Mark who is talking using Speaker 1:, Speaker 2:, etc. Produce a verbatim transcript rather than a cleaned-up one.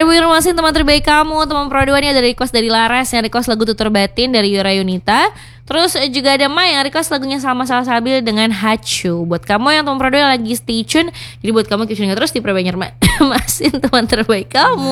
Speaker 1: Bu informasi teman terbaik kamu. Teman pro dua ini ada request dari Laras yang request lagu Tutur Batin dari Yura Yunita. Terus juga ada Mai yang request lagunya Salma Salsabil dengan Hachu. Buat kamu yang teman pro dua yang lagi stay tune, jadi buat kamu keep tune terus di Pro Banjarmasin teman terbaik kamu.